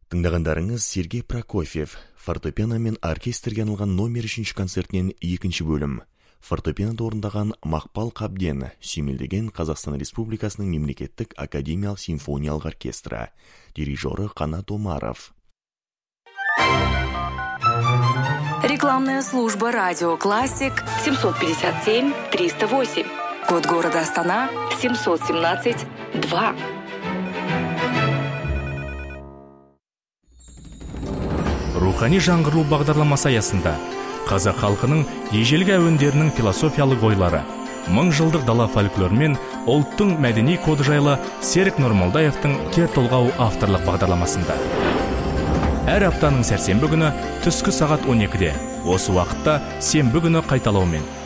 Тыңдағандарыңыз Сергей Прокофьев, фортепиано мен оркестрге арналған номер 3 концертінен 2 бөлім. Фортепиано орындаған Мақпал Қабден сүйемелдеген Қазақстан Республикасының мемлекеттік академиялық симфониялық оркестрі. Дирижері Қанат Омаров. Рекламная служба «Радио Классик» 757-308. Код города Астана 717-2. Рухани жаңғыру бағдарламасы аясында қазақ халқының ежелгі әуендерінің философиялық ойлары, 1000 жылдық дала фольклоры мен ұлттың мәдени коды жайлы Серік Нұрмолдаевтың кер толғау авторлық бағдарламасында. Әр аптаның сәрсенбі күні түскі сағат 12-де, осы уақытта сенбі күні қайталаумен